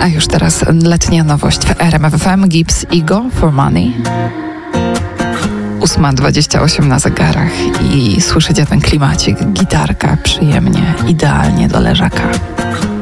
A już teraz letnia nowość w RMF FM. Gibbs i Go for Money. 8:28 na zegarach i słyszycie ten klimacik, gitarka przyjemnie, idealnie do leżaka.